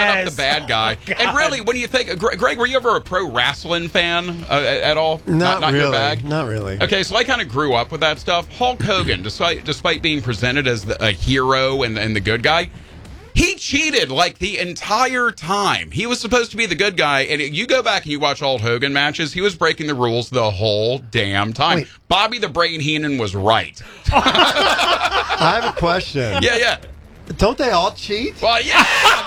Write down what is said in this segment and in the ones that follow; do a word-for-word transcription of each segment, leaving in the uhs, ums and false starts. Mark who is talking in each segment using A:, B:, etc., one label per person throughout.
A: set up the bad guy.
B: Oh,
A: and really, when you think, Greg, were you ever a pro wrestling fan uh, at all?
C: Not,
A: not, not
C: really.
A: Your bag?
C: Not really.
A: Okay, so I kind of grew up with that stuff. Hulk Hogan, despite despite being presented as the, a hero and, and the good guy, he cheated like the entire time. He was supposed to be the good guy, and you go back and you watch old Hogan matches, he was breaking the rules the whole damn time.
C: Wait.
A: Bobby the Brain Heenan was right.
C: I have a question.
A: Yeah, yeah.
C: Don't they all cheat?
A: Well, yeah.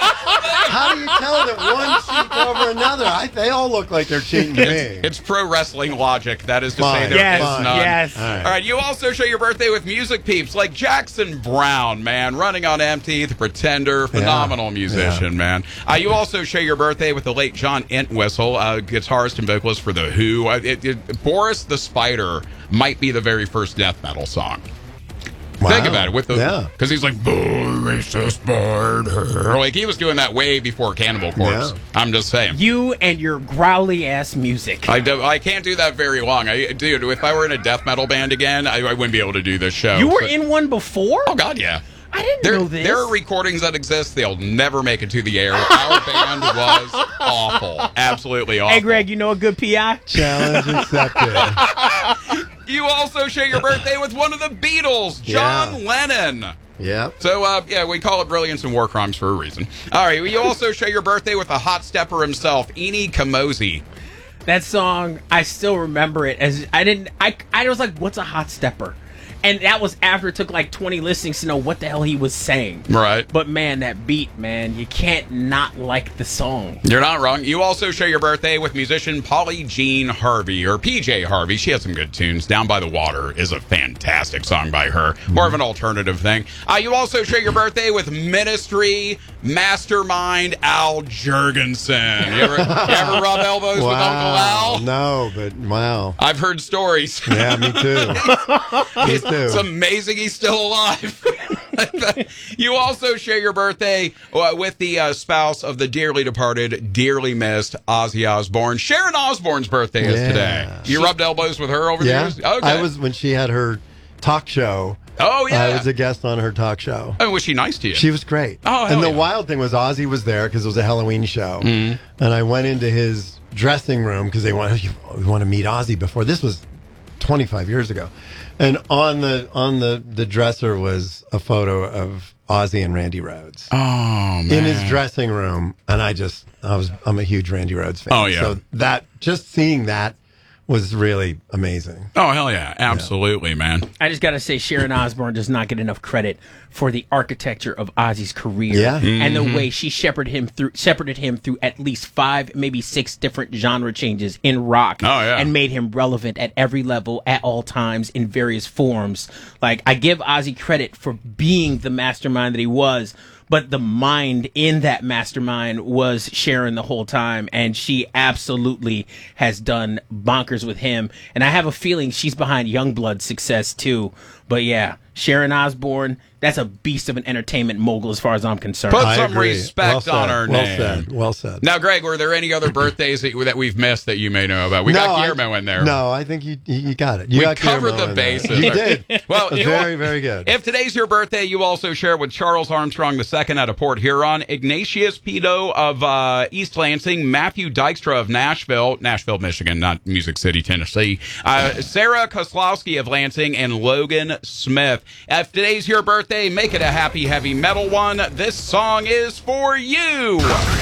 C: How do you tell that one cheats over another? I, they all look like they're cheating to me.
A: It's, it's pro wrestling logic. That is to
C: Fine.
A: say there
B: Yes,
A: is
C: Fine.
A: none.
B: yes.
C: All right.
A: All right, you also show your birthday with music peeps like Jackson Brown, man, Running on Empty, The Pretender, phenomenal
C: Yeah.
A: musician,
C: Yeah.
A: man. Uh, you also share your birthday with the late John Entwistle, uh, guitarist and vocalist for The Who. Uh, it, it, Boris the Spider might be the very first death metal song.
C: Wow.
A: Think about it, with the
C: Yeah.
A: because he's like Boris the Spider, like he was doing that way before Cannibal Corpse.
C: Yeah.
A: I'm just saying.
B: You and your growly ass music.
A: I, do, I can't do that very long. I, dude, if I were in a death metal band again, I, I wouldn't be able to do this show.
B: You were
A: So-
B: in one before?
A: Oh, God, yeah.
B: I didn't
A: There,
B: know this.
A: there are recordings that exist. They'll never make it to the air. Our band was awful. Absolutely awful.
B: Hey, Greg, you know a good P I?
C: Challenge accepted.
A: You also share your birthday with one of the Beatles, John
C: Yeah.
A: Lennon.
C: Yep.
A: So, uh, yeah, we call it Brilliance and War Crimes for a reason. All right, you also share your birthday with a hot stepper himself, Eni Kamosi.
B: That song, I still remember it as I didn't. I I was like, "What's a hot stepper?" And that was after it took like twenty listings to know what the hell he was saying.
A: Right.
B: But man, that beat, man, you can't not like the song.
A: You're not wrong. You also share your birthday with musician Polly Jean Harvey, or P J Harvey. She has some good tunes. Down by the Water is a fantastic song by her. More of an alternative thing. Uh, you also share your birthday with Ministry mastermind Al Jurgensen. You ever, you ever rub elbows
C: Wow.
A: with Uncle Al?
C: No, but wow.
A: I've heard stories.
C: Yeah, me too. me too.
A: It's amazing he's still alive. You also share your birthday uh, with the uh, spouse of the dearly departed, dearly missed Ozzy Osbourne. Sharon Osbourne's birthday is
C: Yeah.
A: today. You rubbed elbows with her over
C: Yeah.
A: the years? Okay.
C: I was when she had her talk show.
A: Oh, yeah.
C: I was a guest on her talk show.
A: Oh, was she nice to you?
C: She was great.
A: Oh, hell
C: and the
A: yeah.
C: wild thing was Ozzy was there because it was a Halloween show,
A: Mm-hmm.
C: and I went into his dressing room because they wanted we want to meet Ozzy before. This was twenty-five years ago, and on the on the the dresser was a photo of Ozzy and Randy Rhoads
A: oh, man.
C: in his dressing room, and I just I was I'm a huge Randy Rhoads fan.
A: Oh, yeah.
C: So that just seeing that was really amazing.
A: Oh, hell yeah. Absolutely, man.
B: I just gotta say, Sharon Osbourne does not get enough credit for the architecture of Ozzy's career,
C: Yeah.
B: and the way she shepherded him through shepherded him through at least five, maybe six different genre changes in rock,
A: Oh, yeah.
B: and made him relevant at every level, at all times, in various forms. Like, I give Ozzy credit for being the mastermind that he was. But the mind in that mastermind was Sharon the whole time, and she absolutely has done bonkers with him. And I have a feeling she's behind Youngblood's success too. But yeah, Sharon Osbourne, that's a beast of an entertainment mogul as far as I'm concerned.
A: Put
C: I
A: some
C: agree.
A: respect
C: Well said.
A: on her
C: well
A: name.
C: Said. Well said.
A: Now, Greg, were there any other birthdays that, that we've missed that you may know about? We got
C: I-
A: Guillermo in there.
C: No, I think you you got it. You
A: We
C: got
A: covered
C: Guillermo
A: the
C: in there.
A: bases.
C: You did.
A: Well, you know
C: very
A: what?
C: very good.
A: If today's your birthday, you also share with Charles Armstrong the second out of Port Huron, Ignatius Pito of uh, East Lansing, Matthew Dykstra of Nashville, Nashville, Michigan, not Music City, Tennessee, uh, Sarah Koslowski of Lansing, and Logan Smith. If today's your birthday, make it a happy heavy metal one. This song is for you.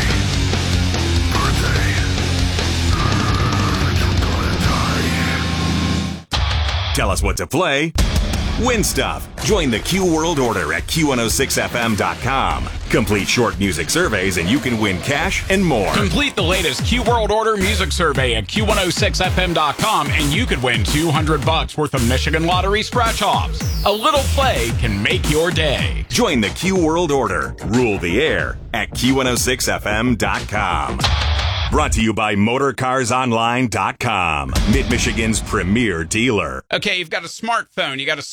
D: Tell us what to play. Win stuff. Join the Q World Order at Q one oh six F M dot com. Complete short music surveys and you can win cash and more.
A: Complete the latest Q World Order music survey at Q one oh six F M dot com and you could win two hundred bucks worth of Michigan Lottery scratch-offs. A little play can make your day.
D: Join the Q World Order. Rule the air at Q one oh six F M dot com. Brought to you by Motor Cars Online dot com, Mid-Michigan's premier dealer.
A: Okay, you've got a smartphone, you got a smart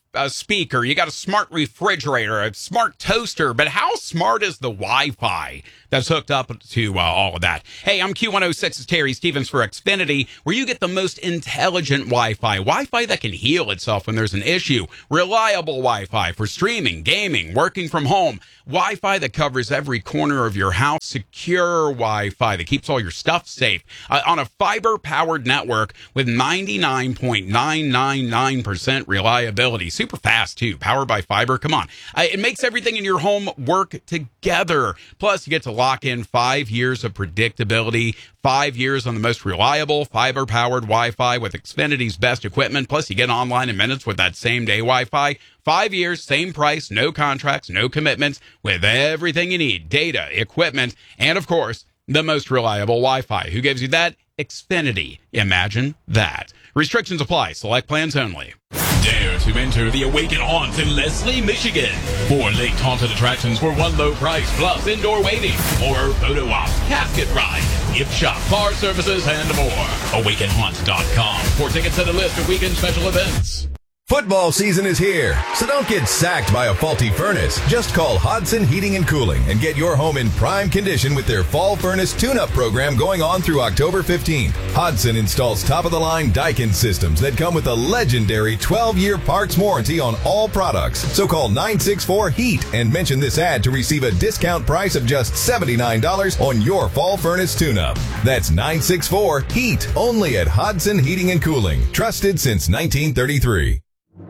A: a speaker, you got a smart refrigerator, a smart toaster, but how smart is the Wi-Fi that's hooked up to uh, all of that? Hey, I'm Q one oh six's Terry Stevens for Xfinity, where you get the most intelligent Wi-Fi, Wi-Fi that can heal itself when there's an issue, reliable Wi-Fi for streaming, gaming, working from home, Wi-Fi that covers every corner of your house, secure Wi-Fi that keeps all your stuff safe uh, on a fiber-powered network with ninety-nine point nine nine nine percent reliability. Super fast, too. Powered by fiber. Come on. Uh, it makes everything in your home work together. Plus, you get to lock in five years of predictability, five years on the most reliable fiber-powered Wi-Fi with Xfinity's best equipment. Plus, you get online in minutes with that same-day Wi-Fi. Five years, same price, no contracts, no commitments, with everything you need, data, equipment, and, of course, the most reliable Wi-Fi. Who gives you that? Xfinity. Imagine that. Restrictions apply. Select plans only.
E: Dare to enter the Awaken Haunts in Leslie, Michigan. Four linked haunted attractions for one low price, plus indoor waiting, horror photo ops, casket ride, gift shop, bar services, and more. awaken haunt dot com for tickets and a list of weekend special events.
F: Football season is here, so don't get sacked by a faulty furnace. Just call Hodson Heating and Cooling and get your home in prime condition with their fall furnace tune-up program going on through October fifteenth. Hodson installs top-of-the-line Daikin systems that come with a legendary twelve-year parts warranty on all products. So call nine six four HEAT and mention this ad to receive a discount price of just seventy-nine dollars on your fall furnace tune-up. That's nine six four HEAT, only at Hodson Heating and Cooling. Trusted since nineteen thirty-three.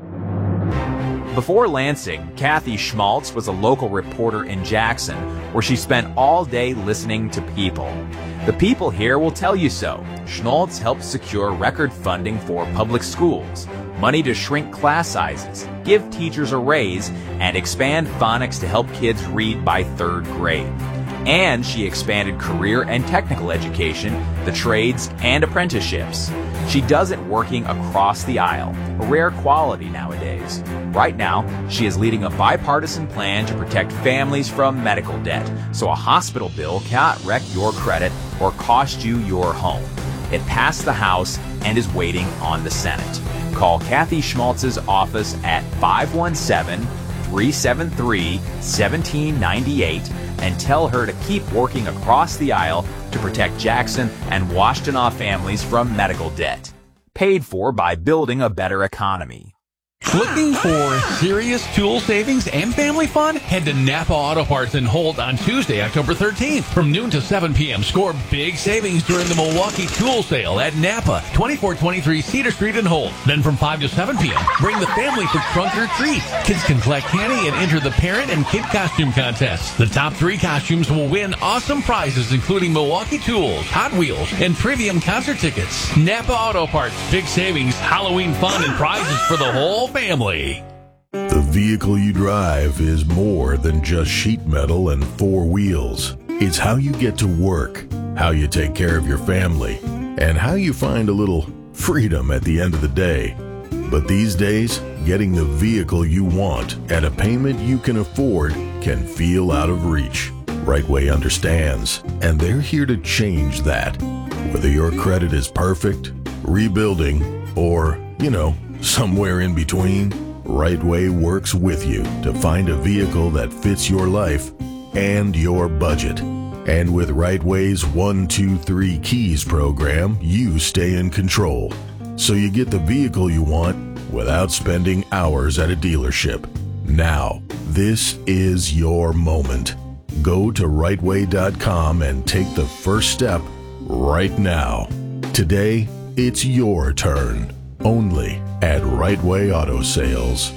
G: Before Lansing, Kathy Schmaltz was a local reporter in Jackson, where she spent all day listening to people. The people here will tell you so. Schmaltz helped secure record funding for public schools, money to shrink class sizes, give teachers a raise, and expand phonics to help kids read by third grade. And she expanded career and technical education, the trades, and apprenticeships. She does it working across the aisle, a rare quality nowadays. Right now, she is leading a bipartisan plan to protect families from medical debt, so a hospital bill cannot wreck your credit or cost you your home. It passed the House and is waiting on the Senate. Call Kathy Schmaltz's office at five one seven, three seven three, one seven nine eight and tell her to keep working across the aisle to protect Jackson and Washtenaw families from medical debt. Paid for by Building a Better Economy.
E: Looking for serious tool savings and family fun? Head to Napa Auto Parts in Holt on Tuesday, October thirteenth. From noon to seven p.m., score big savings during the Milwaukee Tool Sale at Napa, twenty-four twenty-three Cedar Street in Holt. Then from five to seven p.m., bring the family for Trunk or Treat. Kids can collect candy and enter the parent and kid costume contest. The top three costumes will win awesome prizes, including Milwaukee Tools, Hot Wheels, and Trivium concert tickets. Napa Auto Parts, big savings, Halloween fun, and prizes for the whole family.
H: The vehicle you drive is more than just sheet metal and four wheels. It's how you get to work, how you take care of your family, and how you find a little freedom at the end of the day. But these days, getting the vehicle you want at a payment you can afford can feel out of reach. Rightway understands, and they're here to change that. Whether your credit is perfect, rebuilding, or, you know, somewhere in between, Rightway works with you to find a vehicle that fits your life and your budget. And with Rightway's one two three Keys program, you stay in control. So you get the vehicle you want without spending hours at a dealership. Now, this is your moment. Go to rightway dot com and take the first step right now. Today, it's your turn. Only at Rightway Auto Sales.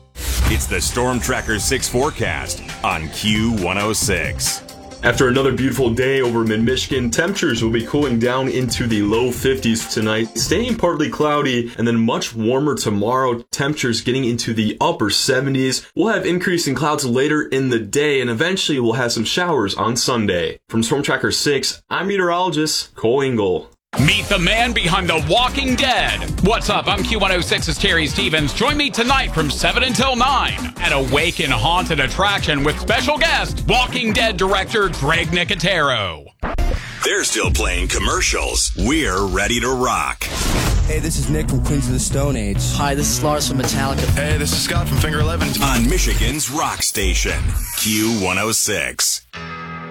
D: It's the Storm Tracker six forecast on Q one oh six.
I: After another beautiful day over mid-Michigan, temperatures will be cooling down into the low fifties tonight, staying partly cloudy, and then much warmer tomorrow. Temperatures getting into the upper seventies. We'll have increasing clouds later in the day, and eventually we'll have some showers on Sunday. From Storm Tracker six, I'm meteorologist Cole Engel.
A: Meet the man behind The Walking Dead. What's up? I'm Q one oh six's Terry Stevens. Join me tonight from seven until nine at Awaken Haunted Attraction with special guest, Walking Dead director Greg Nicotero.
D: They're still playing commercials. We're ready to rock.
J: Hey, this is Nick from Queens of the Stone Age.
K: Hi, this is Lars from Metallica.
L: Hey, this is Scott from Finger eleven.
D: On Michigan's rock station, Q one oh six.